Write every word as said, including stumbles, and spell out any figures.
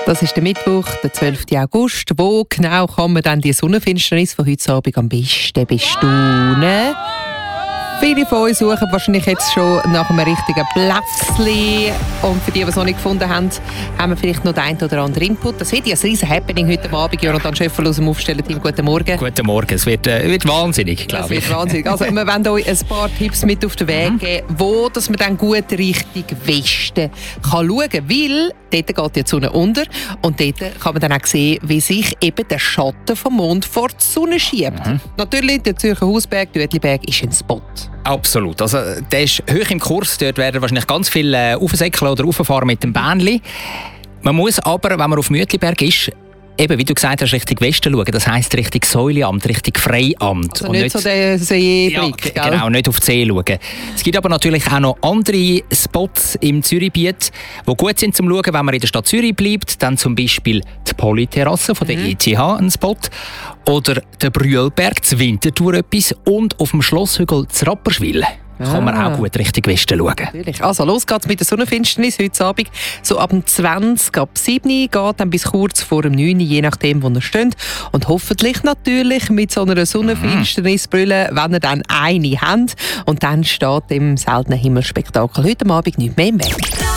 Das ist der Mittwoch, der zwölften August. Wo genau kann man dann die Sonnenfinsternis von heute Abend am besten bestaunen? Viele von uns suchen wahrscheinlich jetzt schon nach einem richtigen Plätzchen. Und für die, die es noch nicht gefunden haben, haben wir vielleicht noch den einen oder anderen Input. Das wird ja ein riesen Happening heute Abend. Jonathan Schöffel aus dem Aufstellerteam. Guten Morgen. Guten Morgen. Es wird, äh, wird wahnsinnig, glaube ich. Es wird wahnsinnig. Also, wir wollen euch ein paar Tipps mit auf den Weg geben, wo dass man dann gut Richtung Westen kann schauen kann. Weil dort geht die Sonne unter und dort kann man dann auch sehen, wie sich eben der Schatten vom Mond vor die Sonne schiebt. Mhm. Natürlich, der Zürcher Hausberg, Dötliberg, ist ein Spot. Absolut. Also, der ist hoch im Kurs. Dort werden wahrscheinlich ganz viele äh, raufsäckeln oder rauffahren mit dem Bähnli. Man muss aber, wenn man auf Mütliberg ist, eben, wie du gesagt hast, Richtung Westen schauen. Das heisst Richtung Säuleamt, Richtung Freiamt. Also nicht, nicht so der Seeblick, ja, genau, nicht auf die See schauen. Es gibt aber natürlich auch noch andere Spots im Zürichbiet, die gut sind zum Schauen, wenn man in der Stadt Zürich bleibt. Dann zum Beispiel die Polyterrasse von der mhm. E T H, ein Spot. Oder der Brühlberg, das Winterthur etwas. Und auf dem Schlosshügel zu Rapperswil. Ah. Kann man auch gut Richtung Westen schauen. Natürlich. Also los geht's mit der Sonnenfinsternis heute Abend. So ab dem zwanzig, ab sieben geht dann bis kurz vor dem neun, je nachdem, wo ihr steht. Und hoffentlich natürlich mit so einer Sonnenfinsternisbrille, wenn ihr dann eine habt. Und dann steht im seltenen Himmelspektakel heute Abend nicht mehr im Weg.